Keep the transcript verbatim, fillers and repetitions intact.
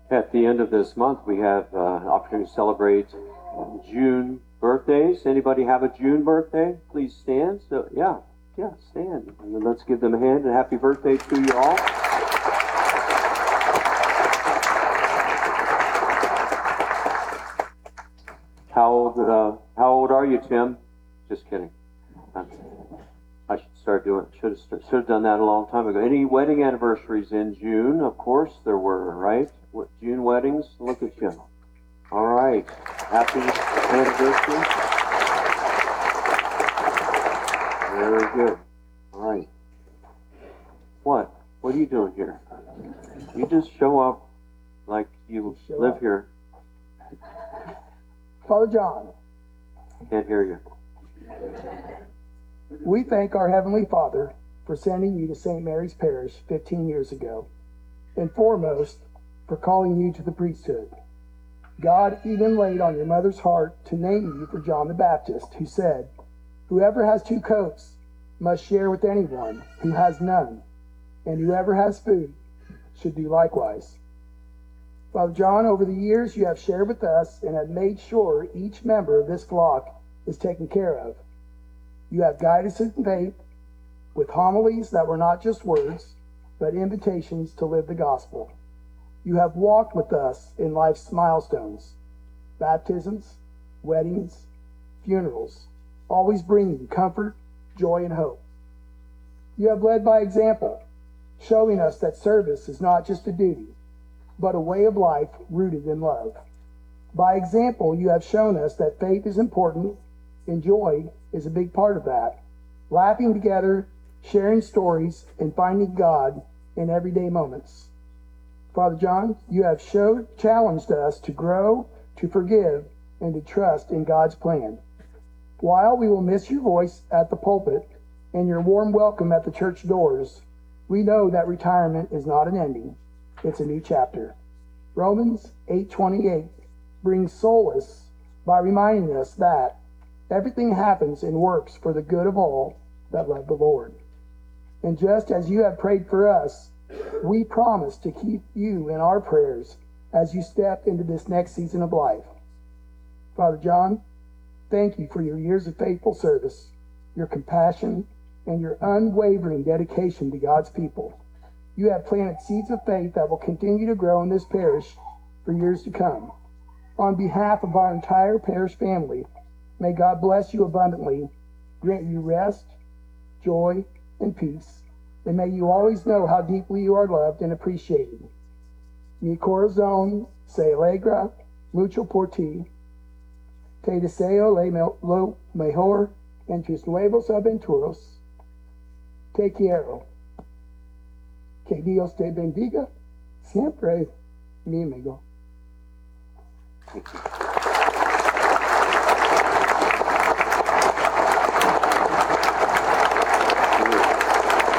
At the end of this month, we have uh, an opportunity to celebrate June birthdays. Anybody have a June birthday? Please stand. So, yeah, yeah, stand. And then let's give them a hand and happy birthday to you all. How old? Uh, how old are you, Tim? Just kidding. I should start doing. Should have should have done that a long time ago. Any wedding anniversaries in June? Of course there were, right? What, June weddings? Look at you. All right. Happy anniversary. Very good. All right. What? What are you doing here? You just show up like you Show live up. here. Father John, Can't hear you. we thank our Heavenly Father for sending you to Saint Mary's Parish fifteen years ago, and foremost, for calling you to the priesthood. God even laid on your mother's heart to name you for John the Baptist, who said, "Whoever has two coats must share with anyone who has none, and whoever has food should do likewise." Father John, over the years you have shared with us and have made sure each member of this flock is taken care of. You have guided us in faith with homilies that were not just words, but invitations to live the gospel. You have walked with us in life's milestones, baptisms, weddings, funerals, always bringing comfort, joy, and hope. You have led by example, showing us that service is not just a duty, but a way of life rooted in love. By example, you have shown us that faith is important and joy is a big part of that. Laughing together, sharing stories, and finding God in everyday moments. Father John, you have showed, challenged us to grow, to forgive, and to trust in God's plan. While we will miss your voice at the pulpit and your warm welcome at the church doors, we know that retirement is not an ending. It's a new chapter. Romans eight twenty-eight brings solace by reminding us that everything happens and works for the good of all that love the Lord. And just as you have prayed for us, we promise to keep you in our prayers as you step into this next season of life. Father John, thank you for your years of faithful service, your compassion, and your unwavering dedication to God's people. You have planted seeds of faith that will continue to grow in this parish for years to come. On behalf of our entire parish family, may God bless you abundantly, grant you rest, joy, and peace, and may you always know how deeply you are loved and appreciated. Mi corazón se alegra mucho por ti. Te deseo lo mejor en tus nuevos aventuras. Te quiero. Que Dios te bendiga siempre, mi amigo. Thank you.